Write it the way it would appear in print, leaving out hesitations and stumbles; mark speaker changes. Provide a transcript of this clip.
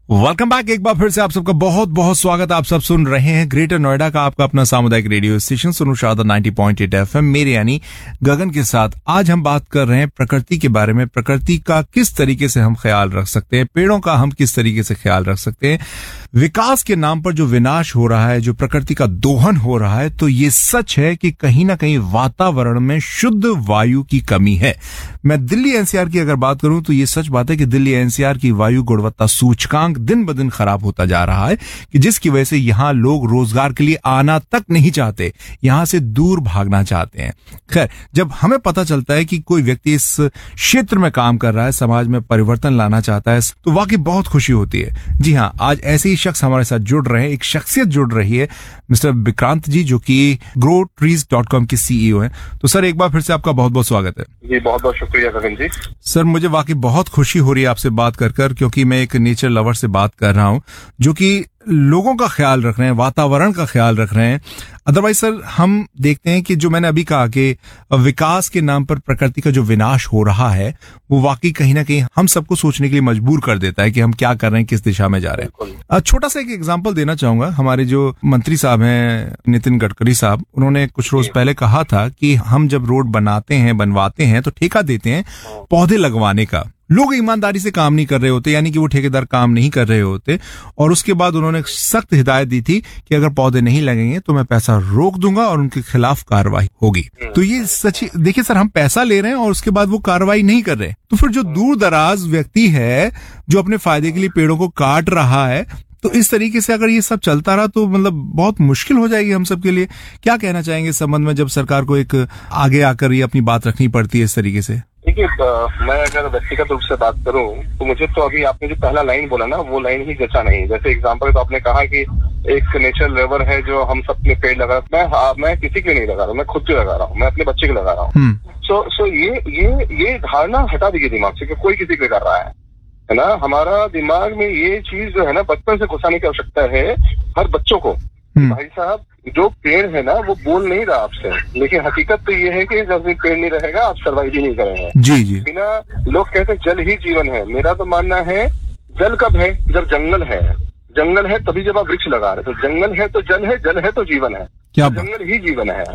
Speaker 1: Welcome back. एक बार फिर से आप सबका बहुत बहुत स्वागत। आप सब सुन रहे हैं ग्रेटर नोएडा का आपका अपना सामुदायिक रेडियो स्टेशन सुनो शारदा 90.8 एफएम, मेरे यानी गगन के साथ। आज हम बात कर रहे हैं प्रकृति के बारे में। प्रकृति का किस तरीके से हम ख्याल रख सकते हैं, पेड़ों का हम किस तरीके से ख्याल रख सकते हैं। विकास के नाम पर जो विनाश हो रहा है, जो प्रकृति का दोहन हो रहा है, तो ये सच है कि कहीं ना कहीं वातावरण में शुद्ध वायु की कमी है। मैं दिल्ली एनसीआर की अगर बात करूं तो ये सच बात है कि दिल्ली एनसीआर की वायु गुणवत्ता सूचकांक दिन ब दिन खराब होता जा रहा है, कि जिसकी वजह से यहां लोग रोजगार के लिए आना तक नहीं चाहते, यहां से दूर भागना चाहते हैं। खैर, जब हमें पता चलता है कि कोई व्यक्ति इस क्षेत्र में काम कर रहा है, समाज में परिवर्तन लाना चाहता है, तो वाकई बहुत खुशी होती है। जी हाँ, आज ऐसे ही शख्स हमारे साथ जुड़ रहे हैं, एक शख्सियत जुड़ रही है, मिस्टर विक्रांत जी, जो कि growtrees.com के सीईओ हैं। तो सर, एक बार फिर से आपका बहुत बहुत स्वागत है।
Speaker 2: जी, बहुत बहुत शुक्रिया गगन जी।
Speaker 1: सर, मुझे वाकई बहुत खुशी हो रही है आपसे बात कर, क्योंकि मैं एक नेचर लवर से बात कर रहा हूं जो कि लोगों का ख्याल रख रहे हैं, वातावरण का ख्याल रख रहे हैं। अदरवाइज सर, हम देखते हैं कि जो मैंने अभी कहा कि विकास के नाम पर प्रकृति का जो विनाश हो रहा है, वो वाकई कहीं ना कहीं हम सबको सोचने के लिए मजबूर कर देता है कि हम क्या कर रहे हैं, किस दिशा में जा रहे हैं। छोटा सा एक एग्जांपल देना चाहूंगा। हमारे जो मंत्री साहब हैं, नितिन गडकरी साहब, उन्होंने कुछ रोज पहले कहा था कि हम जब रोड बनवाते हैं तो ठेका देते हैं पौधे लगवाने का। लोग ईमानदारी से काम नहीं कर रहे होते, यानी कि वो ठेकेदार काम नहीं कर रहे होते, और उसके बाद उन्होंने सख्त हिदायत दी थी कि अगर पौधे नहीं लगेंगे तो मैं पैसा रोक दूंगा और उनके खिलाफ कार्रवाई होगी। तो ये सच, देखिए सर, हम पैसा ले रहे हैं और उसके बाद वो कार्रवाई नहीं कर रहे, तो फिर जो दूर दराज व्यक्ति है जो अपने फायदे के लिए पेड़ों को काट रहा है, तो इस तरीके से अगर ये सब चलता रहा तो मतलब बहुत मुश्किल हो जाएगी हम सब के लिए। क्या कहना चाहेंगे इस संबंध में, जब सरकार को एक आगे आकर ये अपनी बात रखनी पड़ती है इस तरीके से?
Speaker 2: देखिए, मैं अगर व्यक्तिगत रूप से बात करूं तो मुझे तो अभी आपने जो पहला लाइन बोला ना, वो लाइन ही जचा नहीं। जैसे एग्जांपल तो आपने कहा कि एक नेचर लवर है जो हम सब ने पेड़ लगा, मैं किसी के नहीं लगा रहा हूँ, मैं खुद के लगा रहा हूँ, मैं अपने बच्चे के लगा रहा हूँ। सो ये धारणा हटा दीजिए दिमाग से कि कोई किसी के कर रहा है ना। हमारा दिमाग में ये चीज जो है ना, बचपन से घुसाने की आवश्यकता है हर बच्चों को। भाई साहब, जो पेड़ है ना वो बोल नहीं रहा आपसे, लेकिन हकीकत तो ये है कि जब भी पेड़ नहीं रहेगा आप सर्वाइव ही नहीं करेंगे।
Speaker 1: जी जी।
Speaker 2: बिना, लोग कहते हैं जल ही जीवन है। मेरा तो मानना है जल कब है, जब जंगल है। जंगल है तभी जब आप वृक्ष लगा रहे, तो जंगल है तो जल है, जल है तो जीवन है।
Speaker 1: क्या
Speaker 2: जंगल ही जीवन है।